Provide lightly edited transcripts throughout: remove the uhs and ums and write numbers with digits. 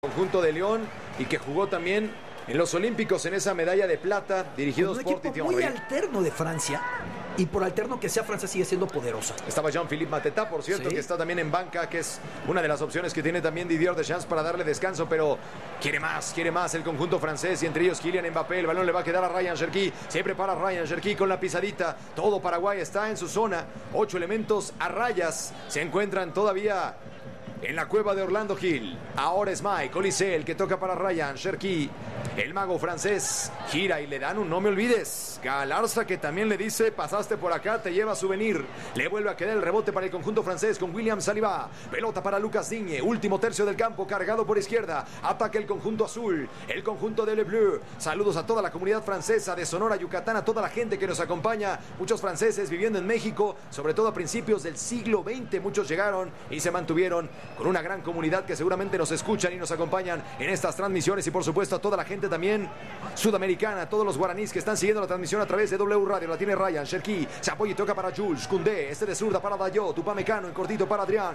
Conjunto de León y que jugó también en los Olímpicos en esa medalla de plata dirigidos un por equipo Titi muy Henry. alterno de Francia, y por alterno que sea, Francia sigue siendo poderosa. Estaba Jean-Philippe Mateta, por cierto, Sí. que está también en banca, que es una de las opciones que tiene también Didier Deschamps para darle descanso, pero quiere más el conjunto francés, y entre ellos Kylian Mbappé. El balón le va a quedar a Ryan Cherki, se prepara Ryan Cherki con la pisadita. Todo Paraguay está en su zona, 8 elementos a rayas se encuentran todavía en la cueva de Orlando Hill. Ahora es Mike Olise el que toca para Ryan Cherki. El mago francés gira y le dan un no me olvides. Galarza, que también le dice pasaste por acá, te lleva souvenir. Le vuelve a quedar el rebote para el conjunto francés con William Saliba. Pelota para Lucas Digne, último tercio del campo, cargado por izquierda. Ataca el conjunto azul, el conjunto de Le Bleu. Saludos a toda la comunidad francesa de Sonora, Yucatán, a toda la gente que nos acompaña. Muchos franceses viviendo en México, sobre todo a principios del siglo XX. Muchos llegaron y se mantuvieron con una gran comunidad que seguramente nos escuchan y nos acompañan en estas transmisiones. Y por supuesto a toda la gente también sudamericana, todos los guaraníes que están siguiendo la transmisión a través de W Radio. La tiene Ryan Cherki, se apoya y toca para Jules Koundé, este de zurda para Dayot, Upamecano en cortito para Adrián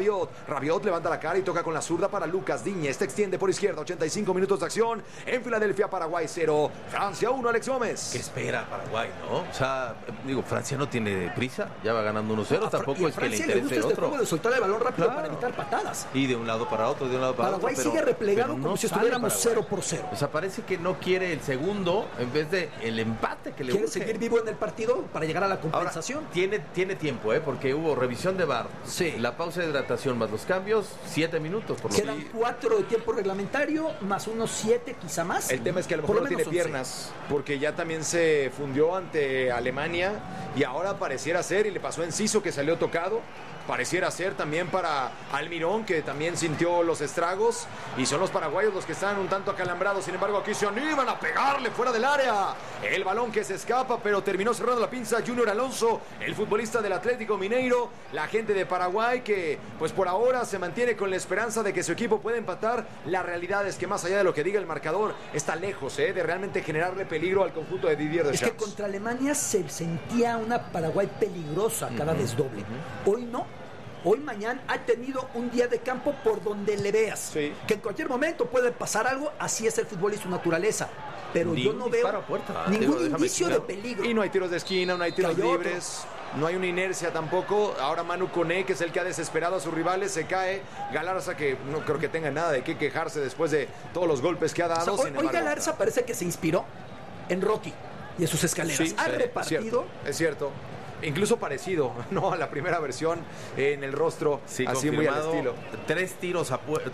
Rabiot levanta la cara y toca con la zurda para Lucas Digne, este extiende por izquierda. 85 minutos de acción en Filadelfia. Paraguay 0, Francia 1. Alex Gómez. ¿Qué espera Paraguay, no? O sea, digo, Francia no tiene prisa, ya va ganando 1-0, tampoco es que le interese este otro. juego de soltar el balón rápido, Claro, para evitar patadas. Y de un lado para otro, de un lado para Paraguay otro. sigue replegado pero como no si sale estuviéramos Paraguay. 0-0. O sea, parece que no quiere el segundo en vez de el empate que le Quiere urge. seguir vivo en el partido para llegar a la Ahora, compensación. tiene tiempo, porque hubo revisión de VAR, Sí. la pausa de hidratación más los cambios, 7 minutos por lo Quedan menos. 4 de tiempo reglamentario, más unos 7 quizá más. El tema es que a lo Por mejor no tiene menos 11. piernas, porque ya también se fundió ante Alemania y ahora pareciera ser, y le pasó a Enciso que salió tocado, pareciera ser también para Almirón, que también sintió los estragos, y son los paraguayos los que están un tanto acalambrados. Sin embargo, aquí se animan a pegarle fuera del área. El balón que se escapa, pero terminó cerrando la pinza Junior Alonso, el futbolista del Atlético Mineiro. La gente de Paraguay que, pues por ahora, se mantiene con la esperanza de que su equipo pueda empatar. La realidad es que más allá de lo que diga el marcador, está lejos de realmente generarle peligro al conjunto de Didier Es Deschamps. que contra Alemania se sentía una Paraguay peligrosa cada desdoble. Hoy no. Hoy mañana ha tenido un día de campo por donde le veas. Sí. Que en cualquier momento puede pasar algo, así es el fútbol y su naturaleza. Pero yo no veo disparo a puerta, ningún déjame indicio de decirlo. peligro. Y no hay tiros de esquina, no hay tiros Cayó libres, no hay una inercia tampoco. Ahora Manu Koné, que es el que ha desesperado a sus rivales, se cae. Galarza, que no creo que tenga nada de qué quejarse después de todos los golpes que ha dado. O sea, Sin hoy embargo, Galarza parece que se inspiró en Rocky y en sus escaleras. sí, ha sí, repartido. es cierto. Incluso parecido, ¿no? A la primera versión en el rostro, Sí, así muy al confirmado. estilo.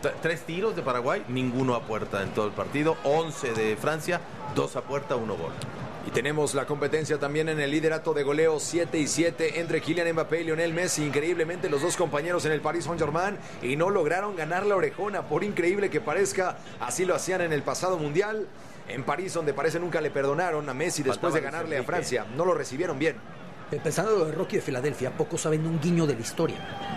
3 tiros de Paraguay, ninguno a puerta en todo el partido. 11 de Francia, 2 a puerta, 1 gol. Y tenemos la competencia también en el liderato de goleo 7-7 entre Kylian Mbappé y Lionel Messi. Increíblemente los dos compañeros en el Paris Saint-Germain, y no lograron ganar la orejona, por increíble que parezca. Así lo hacían en el pasado mundial en París, donde parece nunca le perdonaron a Messi después Faltaba de ganarle a Luis Enrique. Francia. No lo recibieron bien. Pensando en lo de Rocky de Filadelfia, pocos saben un guiño de la historia.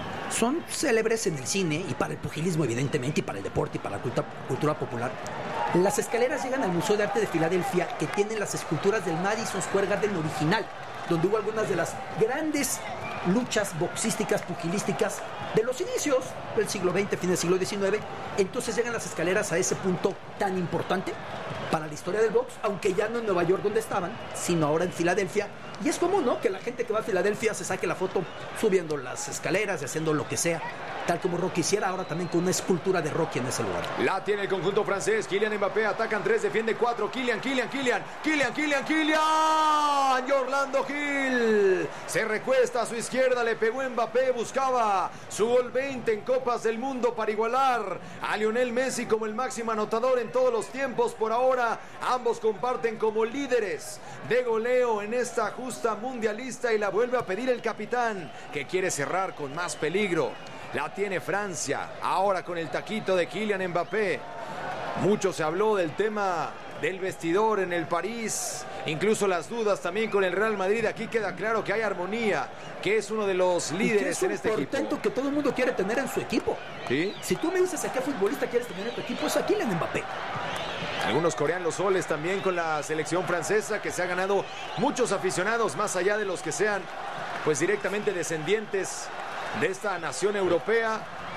Son célebres en el cine y para el pugilismo, evidentemente, y para el deporte y para la cultura popular. Las escaleras llegan al Museo de Arte de Filadelfia, que tiene las esculturas del Madison Square Garden original, donde hubo algunas de las grandes luchas boxísticas, pugilísticas de los inicios del siglo XX, fin del siglo XIX. Entonces llegan las escaleras a ese punto tan importante para la historia del box, aunque ya no en Nueva York donde estaban, sino ahora en Filadelfia. Y es común, ¿no?, que la gente que va a Filadelfia se saque la foto subiendo las escaleras y haciendo lo que sea, tal como Rocky hiciera ahora también con una escultura de Rocky en ese lugar. La tiene el conjunto francés. Kylian Mbappé, atacan 3, defiende 4. Kylian. Y Orlando Hill se recuesta a su izquierda, le pegó Mbappé, buscaba su gol 20 en Copas del Mundo para igualar a Lionel Messi como el máximo anotador en todos los tiempos. Por ahora, ambos comparten como líderes de goleo en esta justa mundialista, y la vuelve a pedir el capitán, que quiere cerrar con más peligro. La tiene Francia, ahora con el taquito de Kylian Mbappé. Mucho se habló del tema del vestidor en el París, incluso las dudas también con el Real Madrid. Aquí queda claro que hay armonía, que es uno de los líderes en este equipo. Es un portento que todo el mundo quiere tener en su equipo. ¿Sí? Si tú me dices a qué futbolista quieres tener en tu equipo, es a Kylian Mbappé. Algunos corean los soles también con la selección francesa, que se ha ganado muchos aficionados, más allá de los que sean pues directamente descendientes de esta nación europea.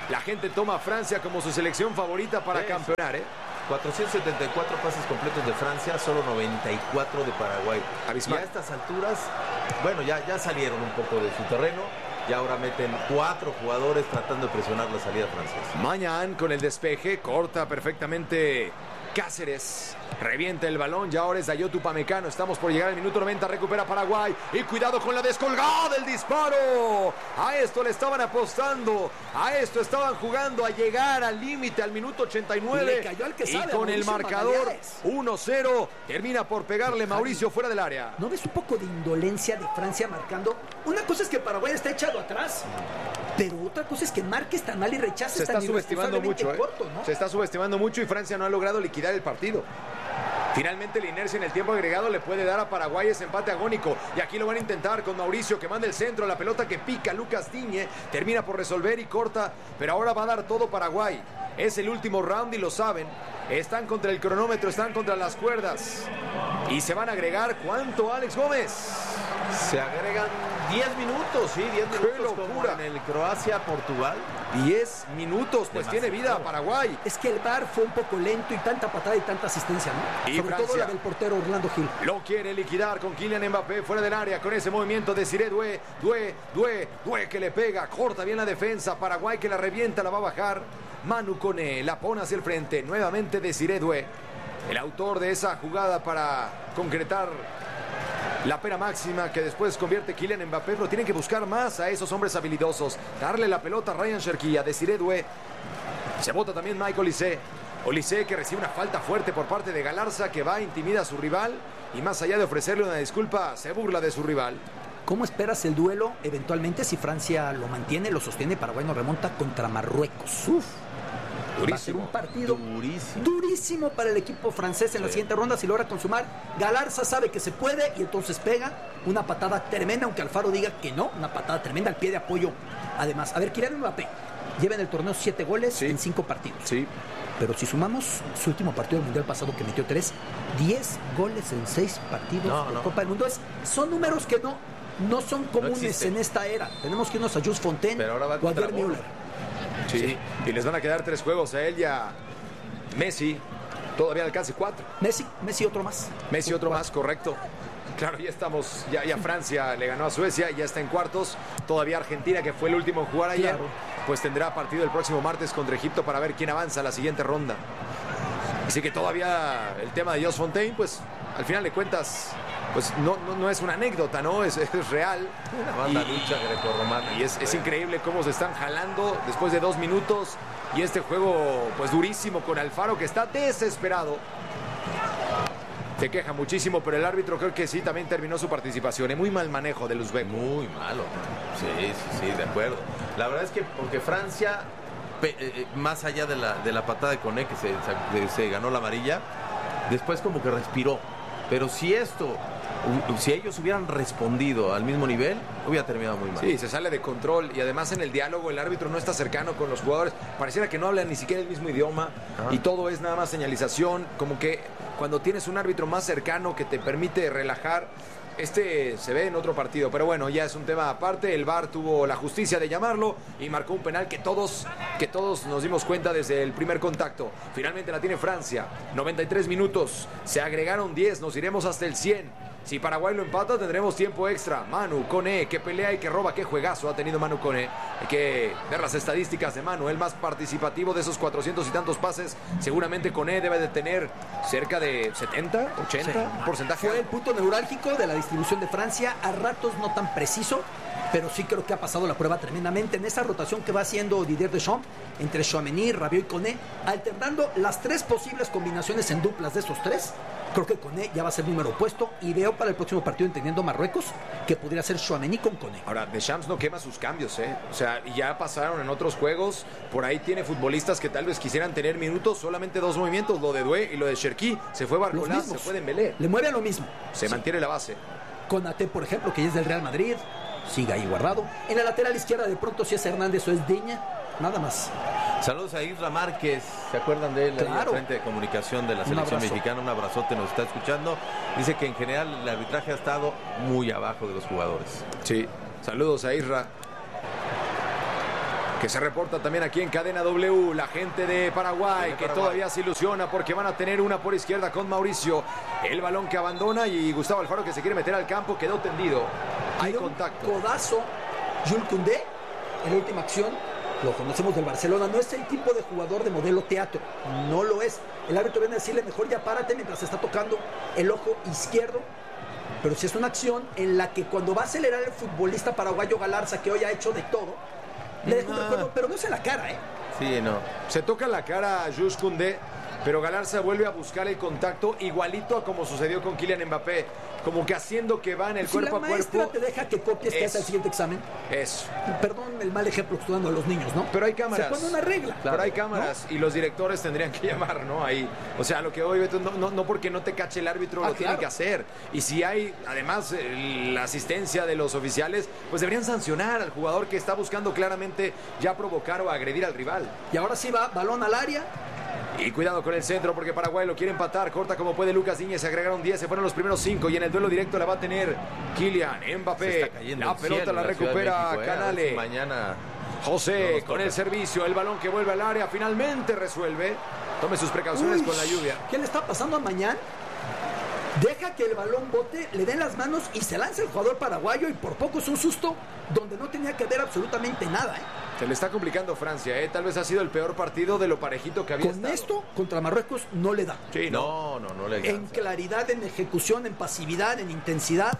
La gente toma a Francia como su selección favorita para campeonar, ¿eh? 474 pases completos de Francia, solo 94 de Paraguay. Abismal. Y a estas alturas, bueno, ya salieron un poco de su terreno. Y ahora meten 4 jugadores tratando de presionar la salida francesa. Mañán con el despeje, corta perfectamente Cáceres. Revienta el balón, ya ahora es Dayot Upamecano. Estamos por llegar al minuto 90, recupera Paraguay. Y cuidado con la descolgada del disparo. A esto le estaban apostando. A esto estaban jugando, a llegar al límite al minuto 89. Y le cayó al que y sabe, con el Mauricio marcador Magallanes. 1-0. Termina por pegarle Mauricio fuera del área. ¿No ves un poco de indolencia de Francia marcando? Una cosa es que Paraguay está echado atrás, pero otra cosa es que marques tan mal y rechaces Se está tan subestimando mucho, irresponsablemente corto, ¿no? Se está subestimando mucho y Francia no ha logrado liquidar el partido. Finalmente la inercia en el tiempo agregado le puede dar a Paraguay ese empate agónico. Y aquí lo van a intentar con Mauricio, que manda el centro, la pelota que pica. Lucas Digne termina por resolver y corta, pero ahora va a dar todo Paraguay. Es el último round y lo saben. Están contra el cronómetro, están contra las cuerdas. Y se van a agregar, ¿cuánto, Alex Gómez? Se agregan 10 minutos, sí, 10 ¡Qué minutos como locura! en el Croacia-Portugal. 10 minutos, pues Demasiado. tiene vida Paraguay. Es que el VAR fue un poco lento y tanta patada y tanta asistencia, ¿no? Y Sobre todo Francia. la del portero Orlando Gil. Lo quiere liquidar con Kylian Mbappé fuera del área con ese movimiento de Desiré Doué que le pega, corta bien la defensa. Paraguay que la revienta, la va a bajar. Manu Koné la pone hacia el frente. Nuevamente Desiré Doué, el autor de esa jugada para concretar la pena máxima que después convierte Kylian Mbappé. Pero tienen que buscar más a esos hombres habilidosos. Darle la pelota a Ryan Cherki, a Desiré Doué. Se bota también Mike Olise. Olise que recibe una falta fuerte por parte de Galarza, que va, intimida a su rival y más allá de ofrecerle una disculpa, se burla de su rival. ¿Cómo esperas el duelo eventualmente si Francia lo mantiene, lo sostiene, Paraguay no remonta contra Marruecos? Uf. Va a ser un partido durísimo para el equipo francés en la siguiente ronda si logra consumar. Galarza sabe que se puede y entonces pega una patada tremenda, aunque Alfaro diga que no, una patada tremenda al pie de apoyo. Además, a ver, Kylian Mbappé lleva en el torneo 7 goles en 5 partidos. Sí. Pero si sumamos su último partido del Mundial pasado que metió 3, 10 goles en 6 partidos de Copa del Mundo. Son números que no son comunes en esta era. Tenemos que irnos a Jules Fontaine Pero ahora va o a contra Gerd Müller. Sí. Y les van a quedar 3 juegos a él y a Messi. Todavía alcance 4. Messi otro más. Messi otro más, correcto. Claro, ya estamos, ya Francia le ganó a Suecia, ya está en cuartos. Todavía Argentina, que fue el último en jugar ayer, pues tendrá partido el próximo martes contra Egipto para ver quién avanza a la siguiente ronda. Así que todavía el tema de Jules Fontaine, pues al final de cuentas, pues no es una anécdota, ¿no? Es real. Una banda lucha grecorromana. Y es increíble cómo se están jalando después de 2 minutos. Y este juego, pues durísimo con Alfaro, que está desesperado. Se queja muchísimo, pero el árbitro creo que sí también terminó su participación. Muy mal manejo de Luzbek. Muy malo. Sí, de acuerdo. La verdad es que porque Francia, más allá de la patada de Koné, que se ganó la amarilla, después como que respiró. Pero si ellos hubieran respondido al mismo nivel, hubiera terminado muy mal. Sí, se sale de control y además en el diálogo el árbitro no está cercano con los jugadores. Pareciera que no hablan ni siquiera el mismo idioma y todo es nada más señalización. Como que cuando tienes un árbitro más cercano que te permite relajar, se ve en otro partido. Pero bueno, ya es un tema aparte. El VAR tuvo la justicia de llamarlo y marcó un penal que todos nos dimos cuenta desde el primer contacto. Finalmente la tiene Francia. 93 minutos. Se agregaron 10. Nos iremos hasta el 100. Si Paraguay lo empata, tendremos tiempo extra. Manu Koné, que pelea y que roba, qué juegazo ha tenido Manu Koné. Hay que ver las estadísticas de Manu, el más participativo de esos 400 y tantos pases. Seguramente Koné debe de tener cerca de 70, 80 porcentaje. Fue el punto neurálgico de la distribución de Francia, a ratos no tan preciso, pero sí creo que ha pasado la prueba tremendamente en esa rotación que va haciendo Didier Deschamps entre Tchouaméni, Rabiot y Koné, alternando las 3 posibles combinaciones en duplas de esos 3. Creo que Koné ya va a ser número opuesto y veo para el próximo partido, entendiendo Marruecos, que podría ser Tchouaméni con Koné. Ahora, Deschamps no quema sus cambios, ¿eh? O sea, ya pasaron en otros juegos. Por ahí tiene futbolistas que tal vez quisieran tener minutos, solamente 2 movimientos, lo de Doué y lo de Cherki. Se fue Barcolá, se fue Dembélé. Le mueve a lo mismo. Se mantiene la base. Konaté, por ejemplo, que ya es del Real Madrid, sigue ahí guardado. En la lateral izquierda de pronto si es Hernández o es Diña, nada más. Saludos a Isra Márquez, ¿se acuerdan de él? Claro. Ahí al frente de comunicación de la selección mexicana, un abrazote, nos está escuchando. Dice que en general el arbitraje ha estado muy abajo de los jugadores. Sí, saludos a Isra. Que se reporta también aquí en Cadena W, la gente de Paraguay, que todavía se ilusiona porque van a tener una por izquierda con Mauricio. El balón que abandona y Gustavo Alfaro que se quiere meter al campo, quedó tendido. Hay contacto. Codazo, Jules Koundé, en la última acción, lo conocemos del Barcelona, no es el tipo de jugador de modelo teatro, no lo es. El árbitro viene a decirle, mejor ya párate mientras está tocando el ojo izquierdo. Pero si es una acción en la que cuando va a acelerar el futbolista paraguayo Galarza, que hoy ha hecho de todo, le deja un recuerdo, pero no es en la cara, ¿eh? Sí, no. Se toca la cara a Jules Koundé, pero Galarza vuelve a buscar el contacto igualito a como sucedió con Kylian Mbappé. Como que haciendo que va en el cuerpo a cuerpo. Si la maestra te deja que copies que hace el siguiente examen. Eso. Perdón el mal ejemplo que estoy dando a los niños, ¿no? Pero hay cámaras. Se pone una regla. Claro, pero hay cámaras, ¿no? Y los directores tendrían que llamar, ¿no? Ahí. O sea, lo que hoy, Beto, no porque no te cache el árbitro, lo tienen que hacer. Y si hay, además, la asistencia de los oficiales, pues deberían sancionar al jugador que está buscando claramente ya provocar o agredir al rival. Y ahora sí va, balón al área. Y cuidado con el centro porque Paraguay lo quiere empatar. Corta como puede Lucas Diñez. Se agregaron 10. Se fueron los primeros 5. Y en el duelo directo la va a tener Kylian Mbappé. La pelota la recupera México, Canale. Mañana José con el servicio. El balón que vuelve al área. Finalmente resuelve. Tome sus precauciones con la lluvia. ¿Qué le está pasando a Mañán? Deja que el balón bote, le den las manos y se lanza el jugador paraguayo. Y por poco es un susto donde no tenía que ver absolutamente nada, ¿eh? Se le está complicando Francia, ¿eh? Tal vez ha sido el peor partido de lo parejito que había Con estado. Esto, contra Marruecos, no le da. Sí, no le alcanza. En claridad, en ejecución, en pasividad, en intensidad.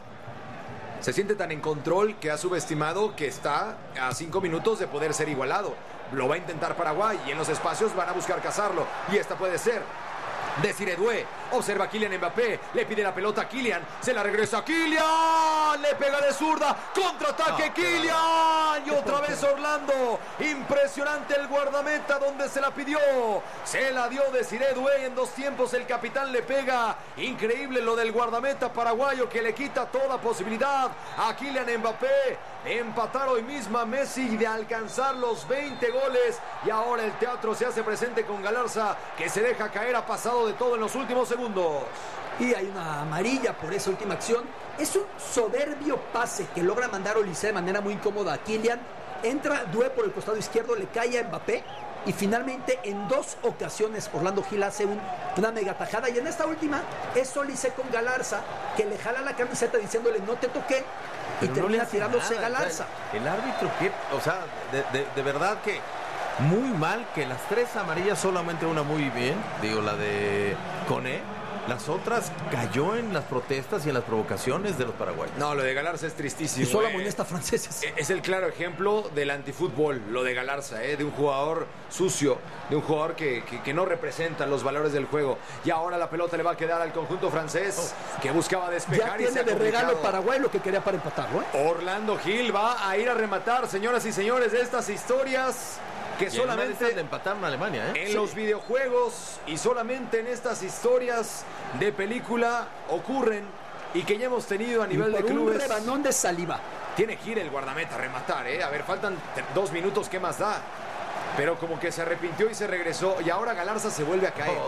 Se siente tan en control que ha subestimado que está a 5 minutos de poder ser igualado. Lo va a intentar Paraguay y en los espacios van a buscar cazarlo. Y esta puede ser. Desiré Doué, observa a Kylian Mbappé, le pide la pelota a Kylian, se la regresa a Kylian, le pega de zurda, contraataque Kylian y otra vez Orlando, impresionante el guardameta donde se la pidió, se la dio Desiré Doué en 2 tiempos, el capitán le pega, increíble lo del guardameta paraguayo que le quita toda posibilidad a Kylian Mbappé de empatar hoy mismo a Messi y de alcanzar los 20 goles y ahora el teatro se hace presente con Galarza que se deja caer, ha pasado de todo en los últimos segundos. Y hay una amarilla por esa última acción. Es un soberbio pase que logra mandar Olise de manera muy incómoda a Kylian. Entra Doué por el costado izquierdo, le cae a Mbappé. Y finalmente en 2 ocasiones Orlando Gil hace una mega tajada. Y en esta última es Olise con Galarza que le jala la camiseta diciéndole no te toqué. Y termina tirándose nada, Galarza. El árbitro, o sea, de verdad que muy mal que las 3 amarillas, solamente una muy bien, digo, la de Koné. Las otras cayó en las protestas y en las provocaciones de los paraguayos. No, lo de Galarza es tristísimo. Y solo amonesta franceses. Es el claro ejemplo del antifútbol, lo de Galarza, de un jugador sucio, de un jugador que no representa los valores del juego. Y ahora la pelota le va a quedar al conjunto francés, que buscaba despejar. Ya tiene de regalo Paraguay lo que quería para empatarlo, ¿eh? Orlando Gil va a ir a rematar, señoras y señores, de estas historias que solamente de empatar a Alemania, en los videojuegos y solamente en estas historias de película ocurren y que ya hemos tenido a nivel de clubes. Un rebanón de saliva. Tiene que ir el guardameta a rematar, A ver, faltan 2 minutos, ¿qué más da? Pero como que se arrepintió y se regresó y ahora Galarza se vuelve a caer.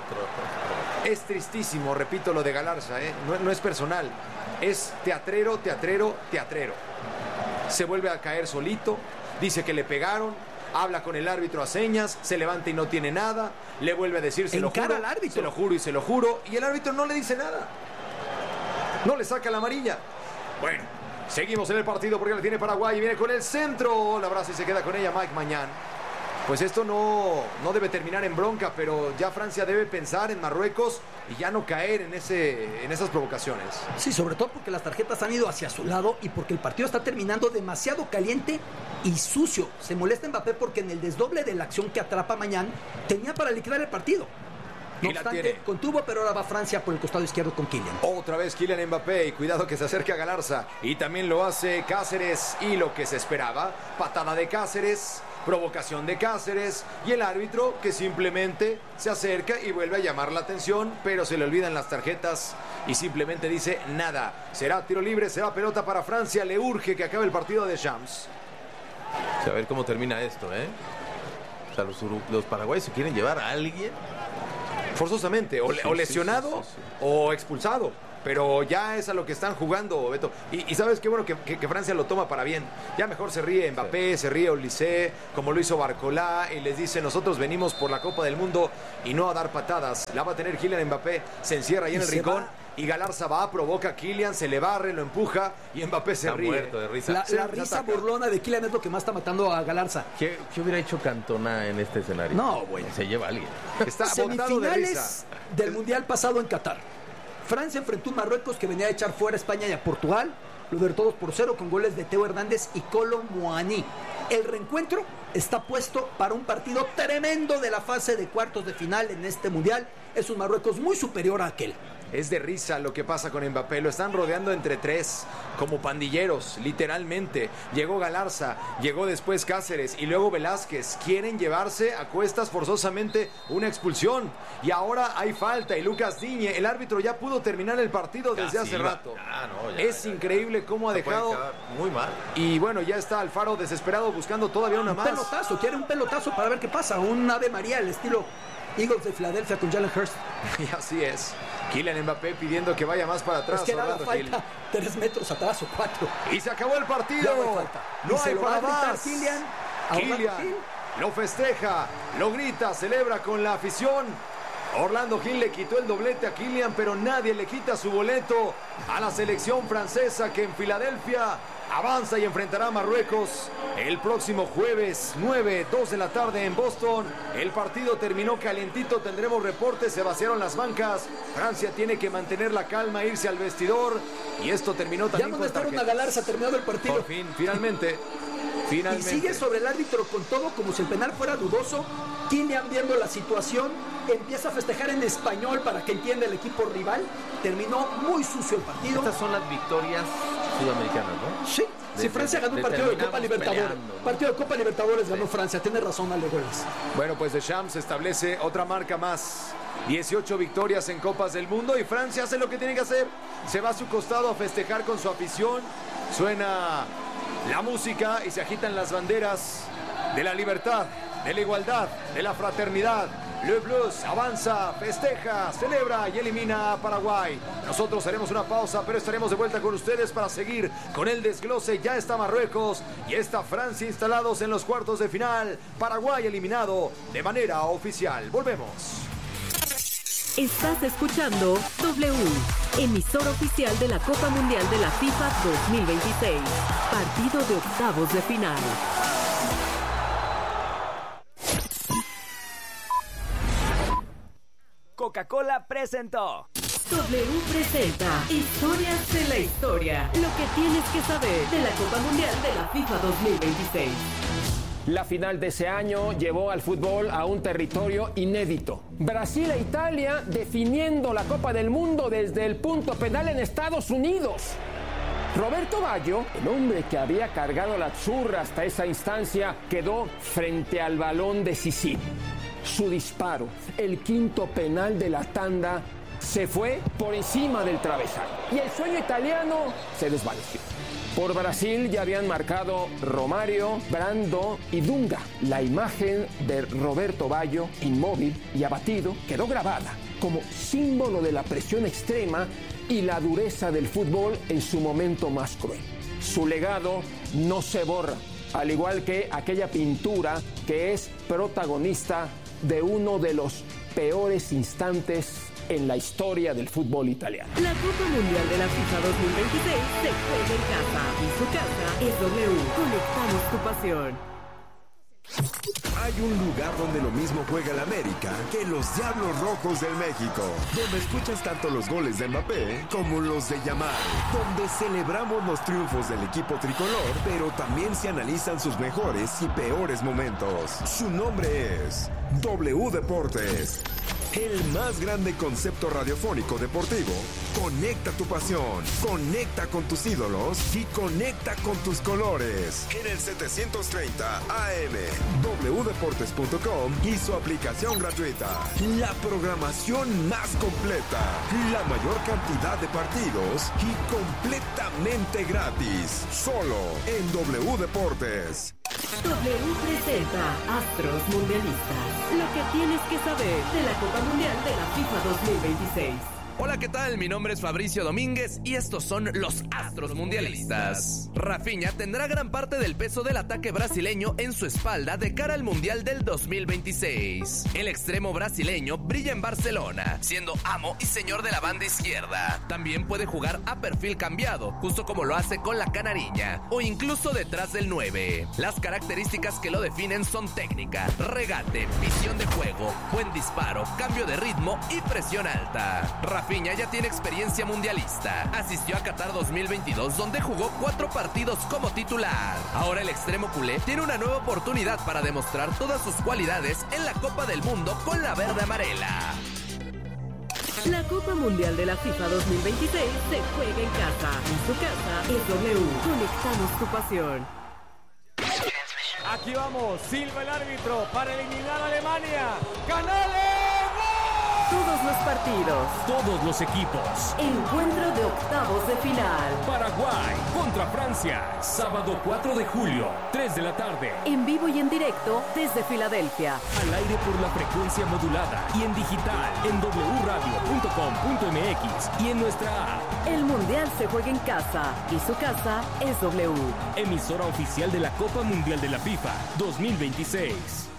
Es tristísimo, repito lo de Galarza, no es personal, es teatrero. Se vuelve a caer solito, dice que le pegaron. Habla con el árbitro a señas, se levanta y no tiene nada, le vuelve a decir se lo juro, se lo juro y se lo juro, y el árbitro no le dice nada. No le saca la amarilla. Bueno, seguimos en el partido porque la tiene Paraguay y viene con el centro. La abraza y se queda con ella Mike Mañán. Pues esto no debe terminar en bronca, pero ya Francia debe pensar en Marruecos y ya no caer en esas provocaciones. Sí, sobre todo porque las tarjetas han ido hacia su lado y porque el partido está terminando demasiado caliente y sucio. Se molesta Mbappé porque en el desdoble de la acción que atrapa Mañán tenía para liquidar el partido. No obstante, contuvo, pero ahora va Francia por el costado izquierdo con Kylian. Otra vez Kylian Mbappé y cuidado que se acerca a Galarza. Y también lo hace Cáceres y lo que se esperaba, patada de Cáceres, provocación de Cáceres y el árbitro que simplemente se acerca y vuelve a llamar la atención, pero se le olvidan las tarjetas y simplemente dice nada. Será tiro libre, será pelota para Francia, le urge que acabe el partido de Shams. A ver cómo termina esto, O sea, los paraguayos se quieren llevar a alguien forzosamente, o lesionado o expulsado. pero ya es a lo que están jugando, Beto. Y sabes qué bueno que Francia lo toma para bien. Ya mejor se ríe Mbappé, se ríe Olise, como lo hizo Barcola, y les dice, nosotros venimos por la Copa del Mundo y no a dar patadas. La va a tener Kylian Mbappé, se encierra ahí en el rincón. Y Galarza va, provoca a Kylian, se le barre, lo empuja y Mbappé se ríe. Muerto de risa. La risa burlona de Kylian es lo que más está matando a Galarza. ¿Qué hubiera hecho Cantona en este escenario? No, güey. Se lleva a alguien. Está botado de risa. Semifinales del Mundial pasado en Qatar. Francia enfrentó a Marruecos que venía a echar fuera a España y a Portugal. Lo derrotó 2-0 con goles de Teo Hernández y Kolo Muani. El reencuentro está puesto para un partido tremendo de la fase de cuartos de final en este Mundial. Es un Marruecos muy superior a aquel. Es de risa lo que pasa con Mbappé. Lo están rodeando entre tres, como pandilleros, literalmente. Llegó Galarza, llegó después Cáceres y luego Velázquez. Quieren llevarse a cuestas forzosamente una expulsión. Y ahora hay falta. Y Lucas Digne, el árbitro ya pudo terminar el partido desde hace rato. Es increíble cómo ha dejado. Muy mal. Y bueno, ya está Alfaro desesperado buscando todavía una más. Un pelotazo, quiere un pelotazo para ver qué pasa. Un Ave María al estilo Eagles de Filadelfia con Jalen Hurst. Y así es. Kylian Mbappé pidiendo que vaya más para atrás. Es que nada, falta 3 metros atrás o 4. Y se acabó el partido. No hay para más. Kylian lo festeja, lo grita, celebra con la afición. Orlando Gil le quitó el doblete a Kylian, pero nadie le quita su boleto a la selección francesa que en Filadelfia avanza y enfrentará a Marruecos el próximo jueves 2 de la tarde en Boston. El partido terminó calientito, tendremos reportes, se vaciaron las bancas. Francia tiene que mantener la calma, irse al vestidor. Y esto terminó también ya con tarjetas. A Galarza terminado el partido. Por fin, finalmente. Y sigue sobre el árbitro con todo como si el penal fuera dudoso. Kylian, viendo la situación, empieza a festejar en español para que entienda el equipo rival. Terminó muy sucio el partido. Estas son las victorias sudamericanas, ¿no? Sí. Si Francia ganó un partido de Copa Libertadores. Peleando, ¿no? Partido de Copa Libertadores ganó Francia. Tiene razón, Ale Goles. Bueno, pues Deschamps establece otra marca más. 18 victorias en Copas del Mundo y Francia hace lo que tiene que hacer. Se va a su costado a festejar con su afición. Suena la música y se agitan las banderas de la libertad, de la igualdad, de la fraternidad. Le Blues avanza, festeja, celebra y elimina a Paraguay. Nosotros haremos una pausa, pero estaremos de vuelta con ustedes para seguir con el desglose. Ya está Marruecos y está Francia instalados en los cuartos de final. Paraguay eliminado de manera oficial. Volvemos. Estás escuchando W, emisor oficial de la Copa Mundial de la FIFA 2026. Partido de octavos de final. Coca-Cola presentó. W presenta Historias de la Historia. Lo que tienes que saber de la Copa Mundial de la FIFA 2026. La final de ese año llevó al fútbol a un territorio inédito. Brasil e Italia definiendo la Copa del Mundo desde el punto penal en Estados Unidos. Roberto Baggio, el hombre que había cargado la churra hasta esa instancia, quedó frente al balón decisivo. Su disparo, el quinto penal de la tanda, se fue por encima del travesaño. Y el sueño italiano se desvaneció. Por Brasil ya habían marcado Romario, Brando y Dunga. La imagen de Roberto Baggio, inmóvil y abatido, quedó grabada como símbolo de la presión extrema y la dureza del fútbol en su momento más cruel. Su legado no se borra, al igual que aquella pintura que es protagonista de uno de los peores instantes en la historia del fútbol italiano. La Copa Mundial de la FIFA 2026 se juega en casa y su casa es W. Conectamos tu pasión. Hay un lugar donde lo mismo juega el América que los Diablos Rojos del México, donde escuchas tanto los goles de Mbappé como los de Yamal, donde celebramos los triunfos del equipo tricolor, pero también se analizan sus mejores y peores momentos. Su nombre es W Deportes. El más grande concepto radiofónico deportivo. Conecta tu pasión, conecta con tus ídolos y conecta con tus colores. En el 730 AM, wdeportes.com y su aplicación gratuita. La programación más completa, la mayor cantidad de partidos y completamente gratis. Solo en W Deportes. W presenta Astros Mundialistas. Lo que tienes que saber de la Copa Mundial de la FIFA 2026. Hola, ¿qué tal? Mi nombre es Fabricio Domínguez y estos son los Astros Mundialistas. Rafinha tendrá gran parte del peso del ataque brasileño en su espalda de cara al Mundial del 2026. El extremo brasileño brilla en Barcelona, siendo amo y señor de la banda izquierda. También puede jugar a perfil cambiado, justo como lo hace con la canariña, o incluso detrás del 9. Las características que lo definen son técnica, regate, visión de juego, buen disparo, cambio de ritmo y presión alta. Rafinha ya tiene experiencia mundialista. Asistió a Qatar 2022, donde jugó 4 partidos como titular. Ahora el extremo culé tiene una nueva oportunidad para demostrar todas sus cualidades en la Copa del Mundo con la verde amarela. La Copa Mundial de la FIFA 2026 se juega en casa. En su casa es W. Conectamos tu pasión. Aquí vamos, silba el árbitro para eliminar a Alemania. ¡Canales! Todos los partidos. Todos los equipos. Encuentro de octavos de final. Paraguay contra Francia. Sábado 4 de julio, 3 de la tarde. En vivo y en directo desde Filadelfia. Al aire por la frecuencia modulada y en digital en wradio.com.mx y en nuestra app. El Mundial se juega en casa y su casa es W. Emisora oficial de la Copa Mundial de la FIFA 2026.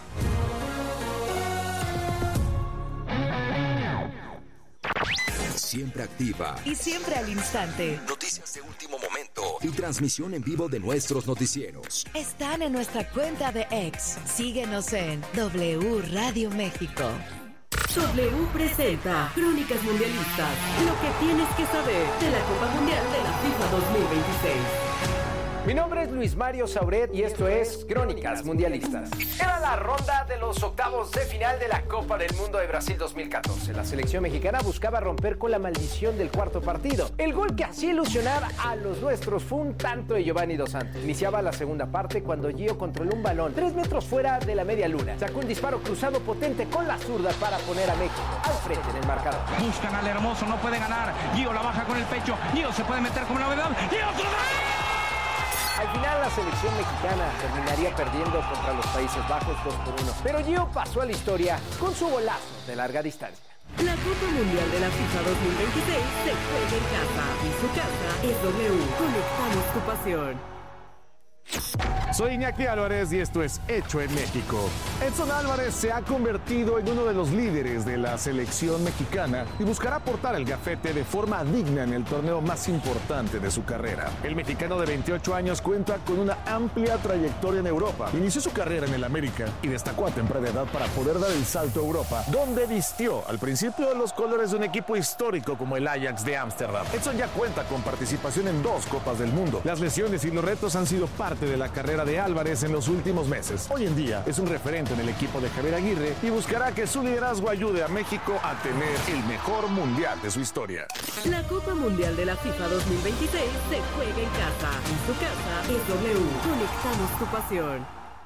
Siempre activa y siempre al instante. Noticias de último momento y transmisión en vivo de nuestros noticieros. Están en nuestra cuenta de X. Síguenos en W Radio México. W presenta Crónicas Mundialistas. Lo que tienes que saber de la Copa Mundial de la FIFA 2026. Mi nombre es Luis Mario Sauret y esto es Crónicas Mundialistas. Era la ronda de los octavos de final de la Copa del Mundo de Brasil 2014. La selección mexicana buscaba romper con la maldición del cuarto partido. El gol que hacía ilusionar a los nuestros fue un tanto de Giovanni Dos Santos. Iniciaba la segunda parte cuando Gio controló un balón 3 metros fuera de la media luna. Sacó un disparo cruzado potente con la zurda para poner a México al frente en el marcador. Buscan al hermoso, no puede ganar. Gio la baja con el pecho. Gio se puede meter como novedad. Gio se lo da. Al final la selección mexicana terminaría perdiendo contra los Países Bajos 2-1. Pero Gio pasó a la historia con su golazo de larga distancia. La Copa Mundial de la FIFA 2026 se juega en casa y su casa es W. Conectamos tu pasión. Soy Iñaki Álvarez y esto es Hecho en México. Edson Álvarez se ha convertido en uno de los líderes de la selección mexicana y buscará portar el gafete de forma digna en el torneo más importante de su carrera. El mexicano de 28 años cuenta con una amplia trayectoria en Europa. Inició su carrera en el América y destacó a temprana edad para poder dar el salto a Europa, donde vistió al principio los colores de un equipo histórico como el Ajax de Ámsterdam. Edson ya cuenta con participación en 2 Copas del Mundo. Las lesiones y los retos han sido parte de la carrera de Álvarez en los últimos meses. Hoy en día es un referente en el equipo de Javier Aguirre y buscará que su liderazgo ayude a México a tener el mejor mundial de su historia. La Copa Mundial de la FIFA 2026 se juega en casa y su casa es W. Conectamos tu pasión.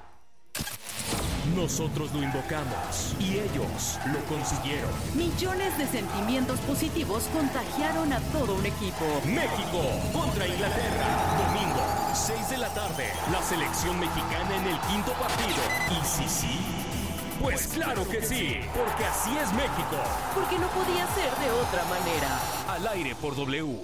Nosotros lo invocamos y ellos lo consiguieron. Millones de sentimientos positivos contagiaron a todo un equipo. México contra Inglaterra. Domingo, 6 de la tarde. La selección mexicana en el 5º partido. ¿Y sí? Pues claro que sí, porque así es México. Porque no podía ser de otra manera. Al aire por W.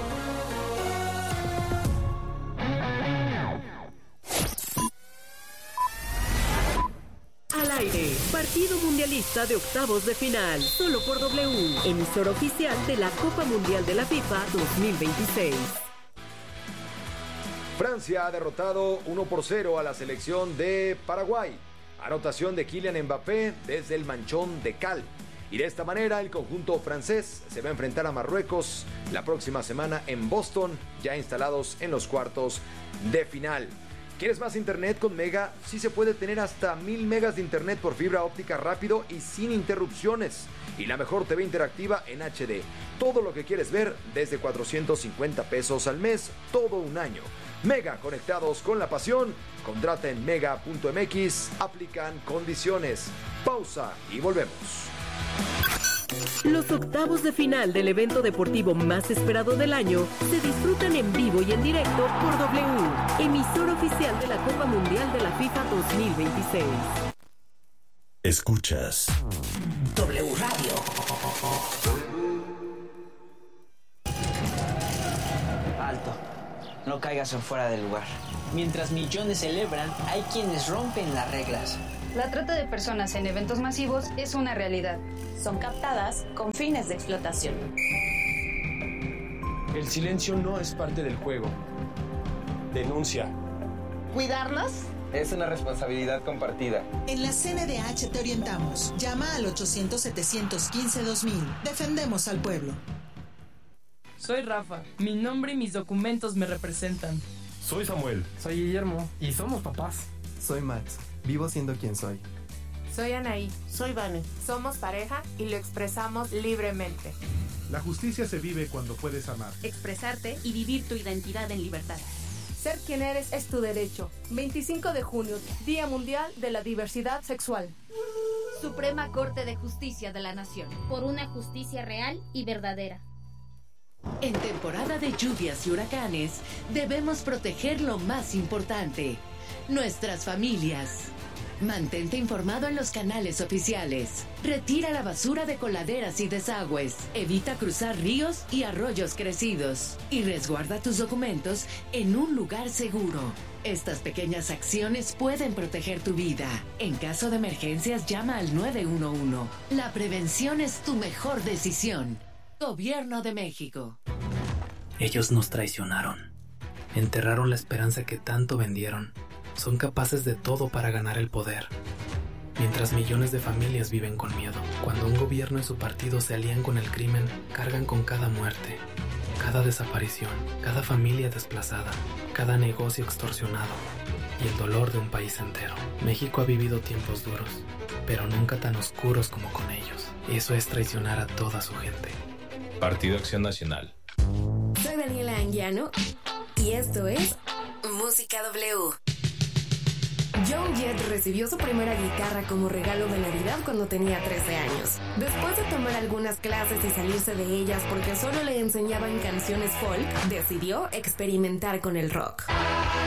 Al aire, partido mundialista de octavos de final, solo por W, emisora oficial de la Copa Mundial de la FIFA 2026. Francia ha derrotado 1-0 a la selección de Paraguay. Anotación de Kylian Mbappé desde el manchón de cal. Y de esta manera el conjunto francés se va a enfrentar a Marruecos la próxima semana en Boston, ya instalados en los cuartos de final. ¿Quieres más internet con Mega? Sí se puede tener hasta 1000 megas de internet por fibra óptica rápido y sin interrupciones. Y la mejor TV interactiva en HD. Todo lo que quieres ver desde 450 pesos al mes, todo un año. Mega, conectados con la pasión. Contrata en mega.mx. Aplican condiciones. Pausa y volvemos. Los octavos de final del evento deportivo más esperado del año se disfrutan en vivo y en directo por W, emisora oficial de la Copa Mundial de la FIFA 2026. Escuchas W Radio. caigas en fuera de lugar. Mientras millones celebran, hay quienes rompen las reglas. La trata de personas en eventos masivos es una realidad. Son captadas con fines de explotación. El silencio no es parte del juego. Denuncia. ¿Cuidarnos? Es una responsabilidad compartida. En la CNDH te orientamos. Llama al 800-715-2000. Defendemos al pueblo. Soy Rafa. Mi nombre y mis documentos me representan. Soy Samuel. Soy Guillermo. Y somos papás. Soy Max. Vivo siendo quien soy. Soy Anaí. Soy Vane. Somos pareja y lo expresamos libremente. La justicia se vive cuando puedes amar, expresarte y vivir tu identidad en libertad. Ser quien eres es tu derecho. 25 de junio, Día Mundial de la Diversidad Sexual. Suprema Corte de Justicia de la Nación. Por una justicia real y verdadera. En temporada de lluvias y huracanes, debemos proteger lo más importante, nuestras familias. Mantente informado en los canales oficiales. Retira la basura de coladeras y desagües. Evita cruzar ríos y arroyos crecidos. Y resguarda tus documentos en un lugar seguro. Estas pequeñas acciones pueden proteger tu vida. En caso de emergencias, llama al 911. La prevención es tu mejor decisión. Gobierno de México. Ellos nos traicionaron. Enterraron la esperanza que tanto vendieron. Son capaces de todo para ganar el poder. Mientras millones de familias viven con miedo. Cuando un gobierno y su partido se alían con el crimen, cargan con cada muerte, cada desaparición, cada familia desplazada, cada negocio extorsionado y el dolor de un país entero. México ha vivido tiempos duros, pero nunca tan oscuros como con ellos. Eso es traicionar a toda su gente. Partido Acción Nacional. Soy Daniela Anguiano y esto es Música W. John Jett recibió su primera guitarra como regalo de Navidad cuando tenía 13 años. Después de tomar algunas clases y salirse de ellas porque solo le enseñaban canciones folk, decidió experimentar con el rock.